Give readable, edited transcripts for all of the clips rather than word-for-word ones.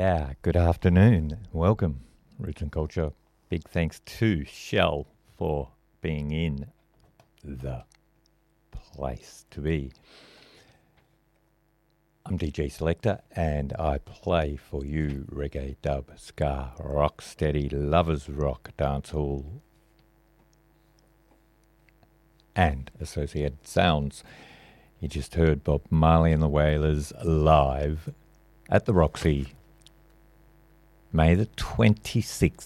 Yeah, good afternoon. Welcome, Roots and Culture. Big thanks to Shell for being in the place to be. I'm DJ Selector and I play for you reggae, dub, ska, rock steady, lovers rock, dancehall and associated sounds. You just heard Bob Marley and the Wailers live at the Roxy, May the 26th,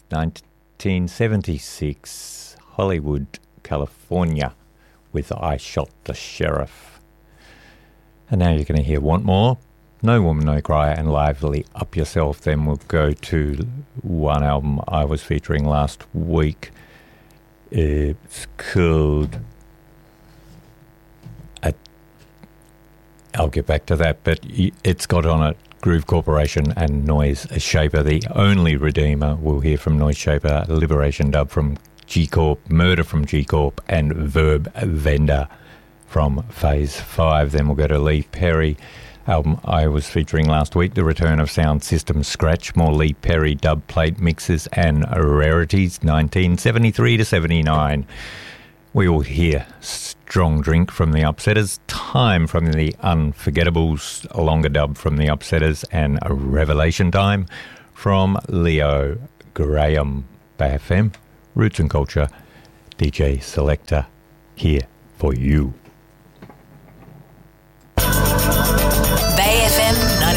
1976, Hollywood, California, with I Shot the Sheriff. And now you're going to hear Want More, No Woman, No Cry, and Lively Up Yourself. Then we'll go to one album I was featuring last week. It's called... I'll get back to that, but it's got on it Groove Corporation and Noise Shaper. The only redeemer we'll hear from Noise Shaper, Liberation Dub from G-Corp, Murder from G-Corp, and Verb Vendor from Phase 5. Then we'll go to Lee Perry, album I was featuring last week, The Return of Sound System Scratch, more Lee Perry dub plate mixes and rarities, 1973 to 79. We will hear Strong Drink from the Upsetters, Time from the Unforgettables, a longer dub from the Upsetters, and a Revelation Time from Leo Graham. Bay FM, Roots and Culture, DJ Selector, here for you. Bay FM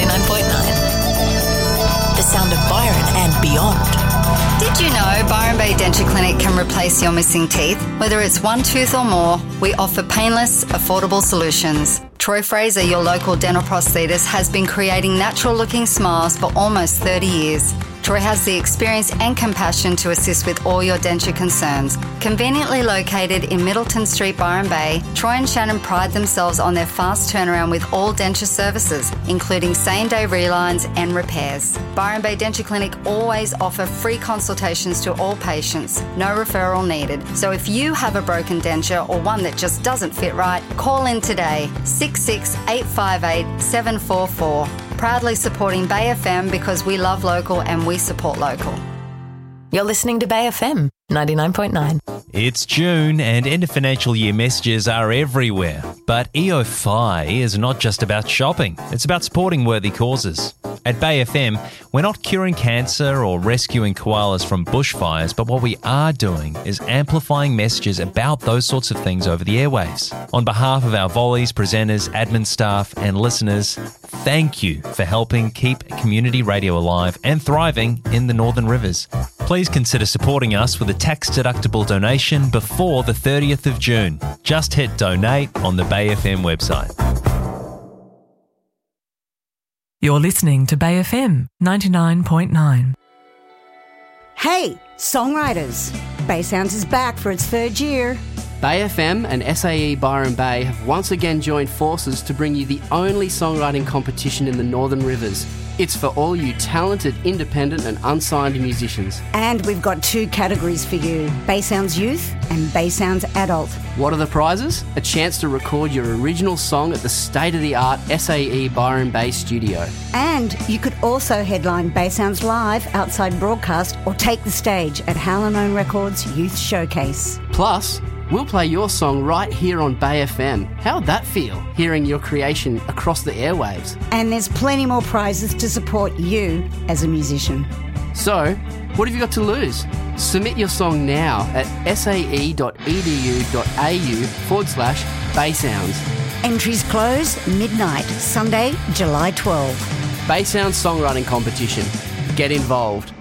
99.9, the sound of Byron and beyond. Did you know Byron Bay Denture Clinic can replace your missing teeth? Whether it's one tooth or more, we offer painless, affordable solutions. Troy Fraser, your local dental prosthetist, has been creating natural-looking smiles for almost 30 years. Troy has the experience and compassion to assist with all your denture concerns. Conveniently located in Middleton Street, Byron Bay, Troy and Shannon pride themselves on their fast turnaround with all denture services, including same-day relines and repairs. Byron Bay Denture Clinic always offer free consultations to all patients, no referral needed. So if you have a broken denture or one that just doesn't fit right, call in today, 66-858-744. Proudly supporting Bay FM because we love local and we support local. You're listening to Bay FM 99.9. It's June and end of financial year messages are everywhere. But EOFi is not just about shopping, it's about supporting worthy causes. At Bay FM, we're not curing cancer or rescuing koalas from bushfires, but what we are doing is amplifying messages about those sorts of things over the airwaves. On behalf of our volleys, presenters, admin staff and listeners, thank you for helping keep community radio alive and thriving in the Northern Rivers. Please consider supporting us with a tax-deductible donation before the 30th of June. Just hit donate on the Bay FM website. You're listening to Bay FM 99.9. Hey, songwriters! Bay Sounds is back for its third year. Bay FM and SAE Byron Bay have once again joined forces to bring you the only songwriting competition in the Northern Rivers. It's for all you talented, independent and unsigned musicians. And we've got two categories for you, Bay Sounds Youth and Bay Sounds Adult. What are the prizes? A chance to record your original song at the state-of-the-art SAE Byron Bay studio. And you could also headline Bay Sounds Live outside broadcast or take the stage at Hallinone Records Youth Showcase. Plus, we'll play your song right here on Bay FM. How'd that feel, hearing your creation across the airwaves? And there's plenty more prizes to support you as a musician. So, what have you got to lose? Submit your song now at sae.edu.au/Baysounds. Entries close midnight, Sunday, July 12. Bay Sounds Songwriting Competition. Get involved.